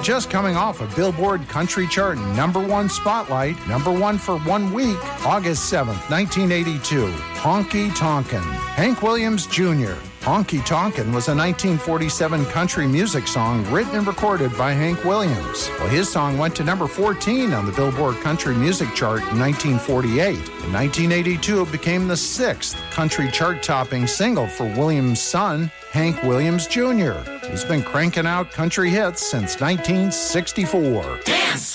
just coming off a Billboard Country Chart #1 spotlight, #1 for 1 week, August 7th, 1982, Honky Tonkin', Hank Williams Jr. Honky Tonkin' was a 1947 country music song written and recorded by Hank Williams. Well, his song went to #14 on the Billboard Country Music Chart in 1948. In 1982, it became the 6th country chart-topping single for Williams' son, Hank Williams Jr. He's been cranking out country hits since 1964.